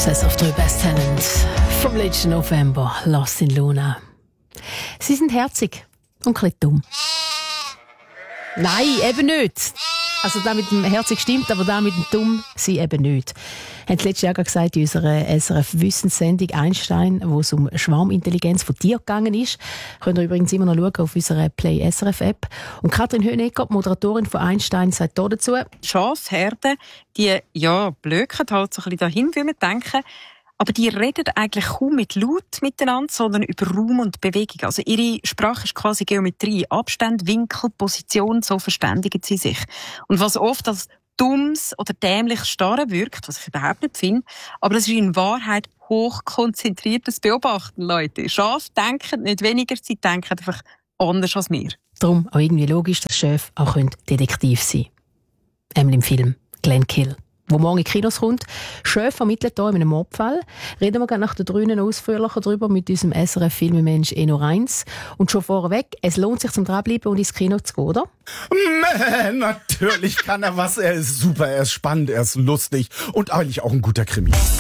Das auf 3 Best Talents vom letzten November, Lost in Luna. Sie sind herzig und ein bisschen dumm. Nein, eben nicht. Also da mit dem herzig stimmt, aber da mit dem dumm sie eben nicht. Haben Sie letztes Jahr gesagt in unserer SRF-Wissenssendung Einstein, wo es um Schwarmintelligenz von Tieren gegangen ist. Könnt ihr übrigens immer noch schauen auf unserer Play SRF-App. Und Katrin Hönecker, die Moderatorin von Einstein, sagt hier dazu: Schafherden, die, blöken halt so ein bisschen dahin, wie wir denken. Aber die reden eigentlich kaum mit Laut miteinander, sondern über Raum und Bewegung. Also ihre Sprache ist quasi Geometrie. Abstände, Winkel, Position, so verständigen sie sich. Und was oft als dummes oder dämliches Starren wirkt, was ich überhaupt nicht finde, aber das ist in Wahrheit hochkonzentriertes Beobachten, Leute. Schafe denken nicht weniger, sie denken einfach anders als wir. Darum auch irgendwie logisch, dass Schafe auch Detektiv sein können. Im Film Glenn Kill, wo morgen in Kinos kommt. Schafe vermittelt hier in einem Mordfall. Reden wir gerne nach der 3 ausführlicher darüber mit unserem SRF-Filmemensch Eno Reins. Und schon vorweg, es lohnt sich zum Dranbleiben und ins Kino zu gehen, oder? Natürlich kann er was. Er ist super, er ist spannend, er ist lustig und eigentlich auch ein guter Krimi.